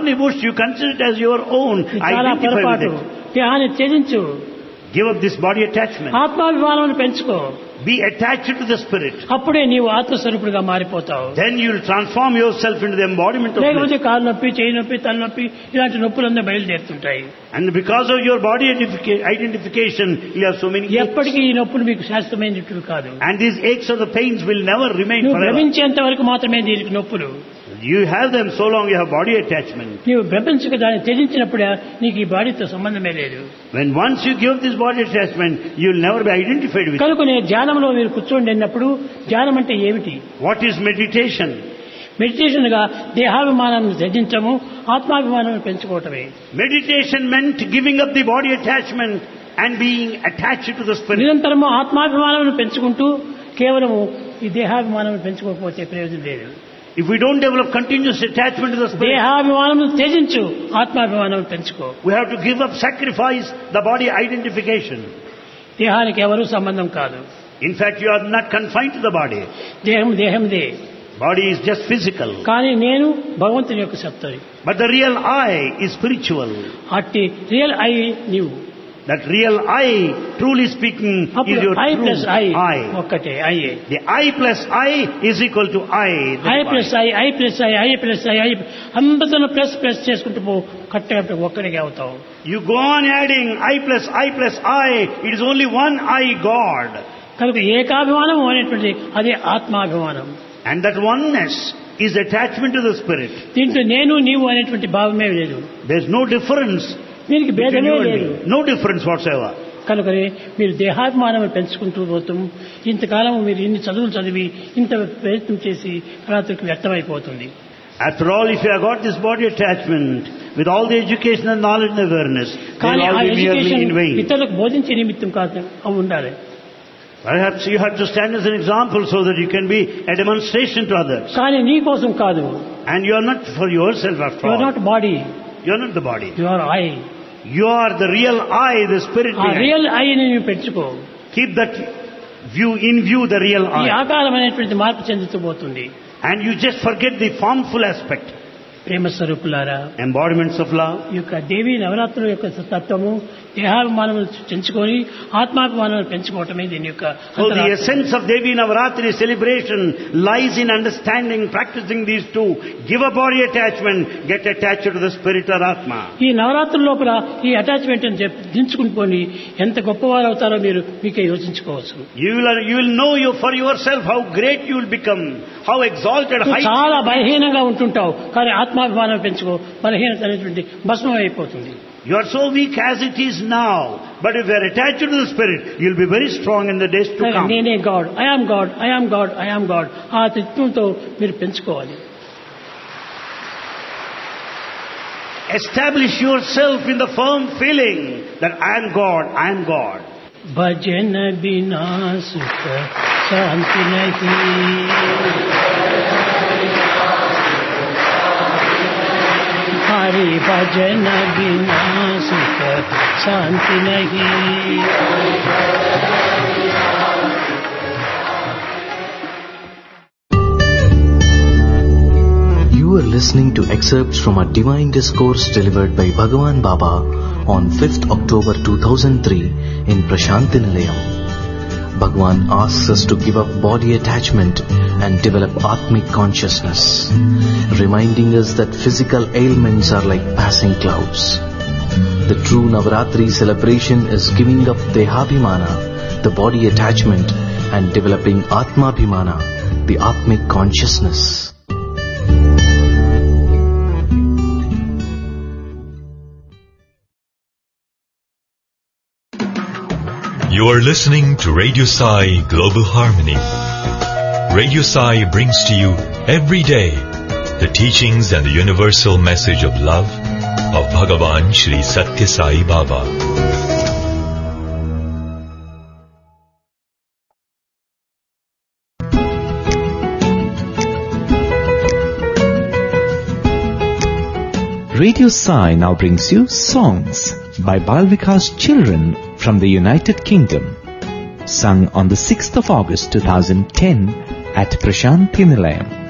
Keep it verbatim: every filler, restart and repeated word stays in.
Omnibus, you consider it as your own. ఇది చాలా Identify పొరపాటు. with it. దేహాన్ని త్యజించు, Give up this body attachment. ఆత్మాభిమానం పెంచుకో. Be attached to the spirit. అప్పుడే నీవు ఆత్మస్వరూపుడిగా మారిపోతావు. Then you will transform yourself into the embodiment of లేకపోతే bliss. కాలు నొప్పి, చేయి నొప్పి, తలనొప్పి ఇలాంటి నొప్పులన్నీ బయలుదేరుతుంటాయి. And because of your body identifica- identification, you have so many aches. ఎప్పటికీ ఈ నొప్పులు మీకు శాశ్వతమైనవి కాదు. And these aches or the pains will never remain నువ్వు forever. భ్రమించేంత వరకు మాత్రమే దీనికి నొప్పులు. You have them so long you have body attachment. నీవు భ్రమించక దాన్ని త్యజించినప్పుడే నీకు ఈ బాడీతో సంబంధమే లేదు. When once you give this body attachment, you will never be identified with it. కనుకనే ధ్యానంలో మీరు కూర్చోండి అన్నప్పుడు ధ్యానం అంటే ఏమిటి? What is meditation? మెడిటేషన్ గా దేహాభిమానాన్ని త్యజించము, ఆత్మాభిమానాన్ని పెంచుకోవటమే. Meditation meant giving up the body attachment and being attached to the spirit. నిరంతరము ఆత్మాభిమానాన్ని పెంచుకుంటూ కేవలము ఈ దేహాభిమానాన్ని పెంచుకోకపోతే ప్రయోజనం లేదు. If we don't develop continuous attachment to the spirit, దేహాభిమానం త్యజించు, ఆత్మాభిమానం పెంచుకో. we have to give up, sacrifice the body identification. దేహానికి ఎవరూ సంబంధం కాదు. In fact, you are not confined to the body. దేహం దేహందే, Body is just physical. కానీ నేను భగవంతుని యొక్క సత్తని. But the real I is spiritual. అట్టి రియల్ ఐ నీవు. That real I, truly speaking, is అప్పుడు your I true plus I I. ఒక్కటే IA. The I plus I is equal to I. the I divine. Plus I, I plus I, I plus I, I అందరితో plus plus చేసుకుంటూ పో, కరెక్ట్గా ఒక్కడికే అవుతావు. You go on adding I plus I plus I, it is only one I, God. కనుక ఏకాభిమానం అనేటువంటి అదే ఆత్మాభిమానం. And that oneness is attachment to the spirit. దీంట్లో నేను నీవు అనేటువంటి భావమే లేదు. There is no difference దీనికి between భేదమే you and లేదు. me. No difference whatsoever. కనుకనే మీరు దేహాభిమానం పెంచుకుంటూ పోతాం. ఇంతకాలం మీరు ఇన్ని చదువులు చదివి ఇంత ప్రయత్నం చేసి రాత్రికి వ్యర్థమైపోతుంది. After all, if you have got this body attachment, with all the education and knowledge and awareness, they కానీ will ఆ all be merely education in vain. ఇతరులకు బోధించే నిమిత్తం కాదు, అవి ఉండాలి. Perhaps you have to stand as an example so that you can be a demonstration to others. కానీ నీ కోసం కాదు. And you are not for yourself after you are all. Not body, You are not the body. You are I. You are the real I, the spirit ఆ behind. Real ఐని నువ్వు పెంచుకో. Keep that view in view, the real ఈ I. ఆకారం అనేటువంటి మార్పు చెందుతూ పోతుంది. And you just forget the formful aspect. ప్రేమ స్వరూపులారా, Embodiments of love. ఈ యొక్క దేవీ నవరాత్రుల యొక్క తత్వము దేహాభిమానం పెంచుకొని ఆత్మాభిమానం పెంచుకోవటమే దీని యొక్క So the అంతరార్థం. essence of Devi Navaratri celebration lies in understanding, practicing these two. Give a body attachment, get attached to the spirit or Atma. ఈ నవరాత్రుల లోపల ఈ అటాచ్మెంట్ దించుకుని పోని ఎంత గొప్పవారు అవుతారో మీరు మీకే యోచించుకోవచ్చు. You will, you will know you for yourself how great you will become, how exalted, నువ్వు high. చాలా బలహీనంగా ఉంటుంటావు, కానీ ఆత్మాభిమానం పెంచుకో, బలహీనత అనేటువంటి భస్మం అయిపోతుంది. You are so weak as it is now, but if you are attached to the spirit, you will be very strong in the days to come. నేనే God, I am God, I am God, I am God, ఆ తత్వంతో మీరు పెంచుకోవాలి. Establish yourself in the firm feeling that I am God, I am God. భజన బినా సుఖ శాంతి నహీ, హరి భజన బినా సుఖ శాంతి నహీ. You are listening to excerpts from a divine discourse delivered by Bhagavan Baba on fifth October two thousand three in Prashanti Nilayam. Bhagavan asks us to give up body attachment and develop Atmic consciousness, reminding us that physical ailments are like passing clouds. The true Navaratri celebration is giving up Dehabhimana, the body attachment, and developing Atmabhimana, the Atmic consciousness. You are listening to Radio Sai Global Harmony. Radio Sai brings to you every day the teachings and the universal message of love of Bhagavan Shri Satya Sai Baba. Radio Sai now brings you songs by Balvikas Children from the United Kingdom, sung on the sixth of August two thousand ten at Prashanti Nilayam.